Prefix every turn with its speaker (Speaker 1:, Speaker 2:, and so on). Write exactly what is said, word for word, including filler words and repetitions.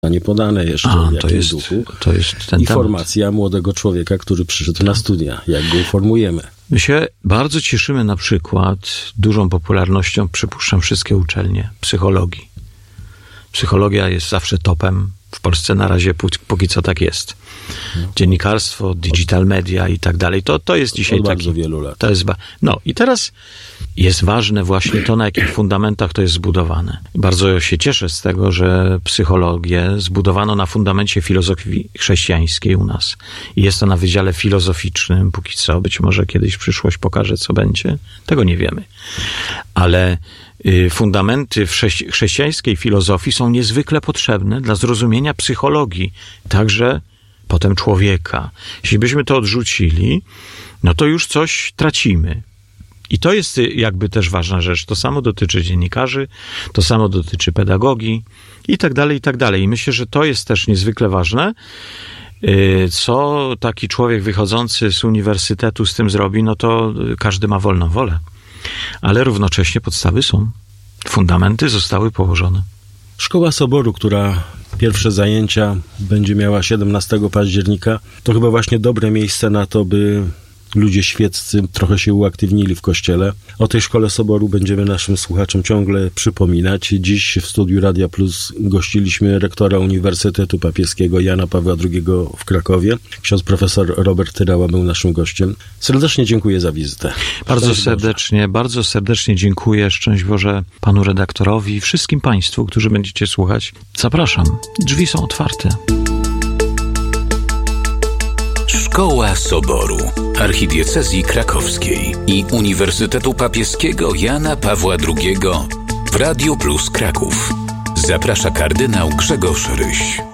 Speaker 1: nie podane jeszcze,
Speaker 2: A,
Speaker 1: w jakim
Speaker 2: to jest,
Speaker 1: duchu.
Speaker 2: To jest ten
Speaker 1: Informacja
Speaker 2: temat.
Speaker 1: młodego człowieka, który przyszedł na studia. Jak go uformujemy?
Speaker 2: My się bardzo cieszymy na przykład dużą popularnością, przypuszczam, wszystkie uczelnie psychologii. Psychologia jest zawsze topem. W Polsce na razie póki co tak jest. Dziennikarstwo, digital media i tak dalej. To, to jest dzisiaj
Speaker 1: Od
Speaker 2: taki...
Speaker 1: bardzo wielu lat.
Speaker 2: To jest ba- no i teraz jest ważne właśnie to, na jakich fundamentach to jest zbudowane. Bardzo się cieszę z tego, że psychologię zbudowano na fundamencie filozofii chrześcijańskiej u nas. I jest to na Wydziale Filozoficznym póki co. Być może kiedyś przyszłość pokaże, co będzie. Tego nie wiemy. Ale fundamenty chrześcijańskiej filozofii są niezwykle potrzebne dla zrozumienia psychologii, także potem człowieka. Jeśli byśmy to odrzucili, no to już coś tracimy. I to jest jakby też ważna rzecz. To samo dotyczy dziennikarzy, to samo dotyczy pedagogii i tak dalej, i tak dalej. I myślę, że to jest też niezwykle ważne. Co taki człowiek wychodzący z uniwersytetu z tym zrobi, no to każdy ma wolną wolę. Ale równocześnie podstawy są. Fundamenty zostały położone.
Speaker 1: Szkoła Soboru, która pierwsze zajęcia będzie miała siedemnastego października, to chyba właśnie dobre miejsce na to, by ludzie świeccy trochę się uaktywnili w Kościele. O tej Szkole Soboru będziemy naszym słuchaczom ciągle przypominać. Dziś w studiu Radia Plus gościliśmy rektora Uniwersytetu Papieskiego Jana Pawła drugiego w Krakowie. Ksiądz profesor Robert Tyrała był naszym gościem. Serdecznie dziękuję za wizytę.
Speaker 2: Bardzo
Speaker 1: Szczęść
Speaker 2: serdecznie,
Speaker 1: Boże.
Speaker 2: bardzo serdecznie dziękuję. Szczęść Boże panu redaktorowi i wszystkim państwu, którzy będziecie słuchać. Zapraszam. Drzwi są otwarte.
Speaker 3: Szkoła Soboru Archidiecezji Krakowskiej i Uniwersytetu Papieskiego Jana Pawła drugiego w Radiu Plus Kraków. Zaprasza kardynał Grzegorz Ryś.